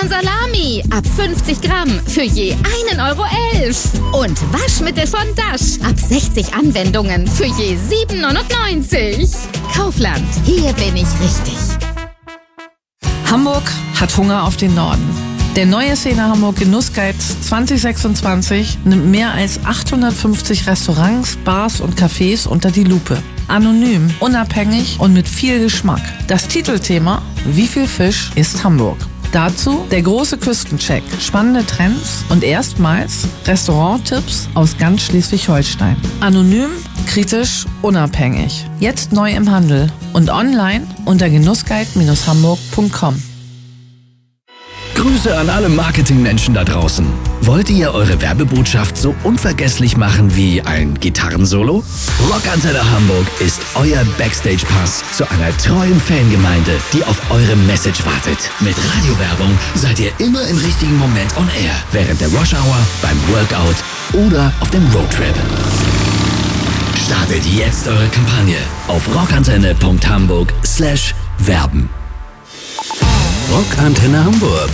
Salami ab 50 Gramm für je 1,11 € und Waschmittel von Dash ab 60 Anwendungen für je 7,99 €. Kaufland, hier bin ich richtig. Hamburg hat Hunger auf den Norden. Der neue Szene Hamburg Genussguide 2026 nimmt mehr als 850 Restaurants, Bars und Cafés unter die Lupe. Anonym, unabhängig und mit viel Geschmack. Das Titelthema: Wie viel Fisch ist Hamburg? Dazu der große Küstencheck, spannende Trends und erstmals Restauranttipps aus ganz Schleswig-Holstein. Anonym, kritisch, unabhängig. Jetzt neu im Handel und online unter genussguide-hamburg.com. Grüße an alle Marketingmenschen da draußen. Wollt ihr eure Werbebotschaft so unvergesslich machen wie ein Gitarrensolo? Rockantenne Hamburg ist euer Backstage-Pass zu einer treuen Fangemeinde, die auf eure Message wartet. Mit Radiowerbung seid ihr immer im richtigen Moment on air. Während der Rush-Hour, beim Workout oder auf dem Roadtrip. Startet jetzt eure Kampagne auf rockantenne.hamburg/werben. Rockantenne Hamburg.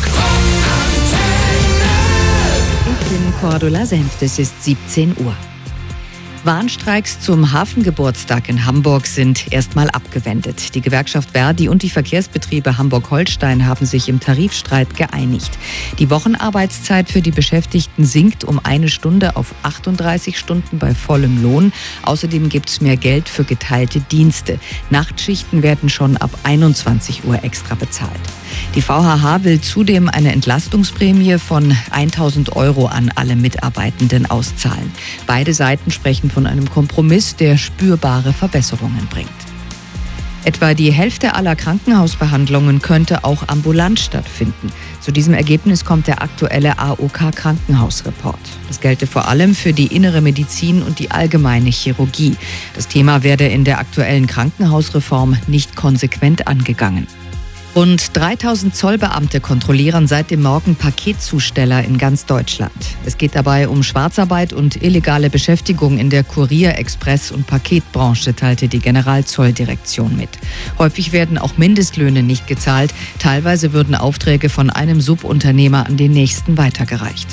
Ich bin Cordula Senft, es ist 17 Uhr. Warnstreiks zum Hafengeburtstag in Hamburg sind erstmal abgewendet. Die Gewerkschaft Verdi und die Verkehrsbetriebe Hamburg-Holstein haben sich im Tarifstreit geeinigt. Die Wochenarbeitszeit für die Beschäftigten sinkt um 1 Stunde auf 38 Stunden bei vollem Lohn. Außerdem gibt es mehr Geld für geteilte Dienste. Nachtschichten werden schon ab 21 Uhr extra bezahlt. Die VHH will zudem eine Entlastungsprämie von 1.000 € an alle Mitarbeitenden auszahlen. Beide Seiten sprechen von einem Kompromiss, der spürbare Verbesserungen bringt. Etwa die Hälfte aller Krankenhausbehandlungen könnte auch ambulant stattfinden. Zu diesem Ergebnis kommt der aktuelle AOK-Krankenhausreport. Das gelte vor allem für die innere Medizin und die allgemeine Chirurgie. Das Thema werde in der aktuellen Krankenhausreform nicht konsequent angegangen. Rund 3.000 Zollbeamte kontrollieren seit dem Morgen Paketzusteller in ganz Deutschland. Es geht dabei um Schwarzarbeit und illegale Beschäftigung in der Kurier-, Express- und Paketbranche, teilte die Generalzolldirektion mit. Häufig werden auch Mindestlöhne nicht gezahlt. Teilweise würden Aufträge von einem Subunternehmer an den nächsten weitergereicht.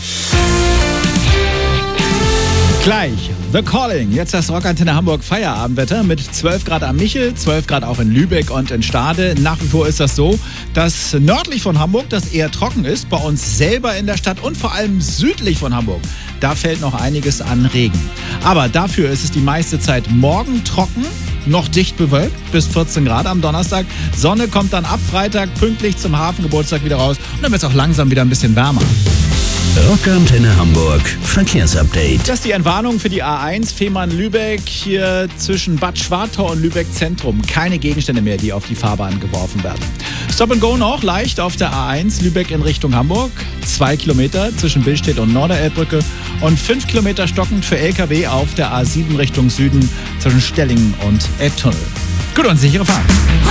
Gleich The Calling. Jetzt das Rockantenne Hamburg Feierabendwetter mit 12 Grad am Michel, 12 Grad auch in Lübeck und in Stade. Nach wie vor ist das so, dass nördlich von Hamburg das eher trocken ist, bei uns selber in der Stadt und vor allem südlich von Hamburg. Da fällt noch einiges an Regen. Aber dafür ist es die meiste Zeit morgen trocken, noch dicht bewölkt, bis 14 Grad am Donnerstag. Sonne kommt dann ab Freitag pünktlich zum Hafengeburtstag wieder raus und dann wird es auch langsam wieder ein bisschen wärmer. Rockantenne Hamburg Verkehrsupdate. Das ist die Entwarnung für die A1 Fehmarn-Lübeck hier zwischen Bad Schwartau und Lübeck Zentrum. Keine Gegenstände mehr, die auf die Fahrbahn geworfen werden. Stop and Go noch leicht auf der A1 Lübeck in Richtung Hamburg. 2 Kilometer zwischen Billstedt und Norderelbbrücke und 5 Kilometer stockend für LKW auf der A7 Richtung Süden zwischen Stellingen und Elbtunnel. Gut und sichere Fahrt.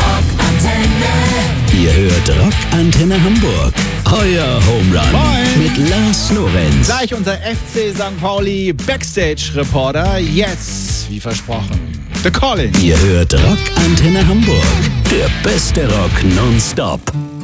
Ihr hört Rockantenne Hamburg. Euer Home Run Moin. mit Lars Lorenz. Gleich unser FC St. Pauli Backstage-Reporter. Jetzt, wie versprochen, The Calling. Ihr hört Rockantenne Hamburg. Der beste Rock nonstop.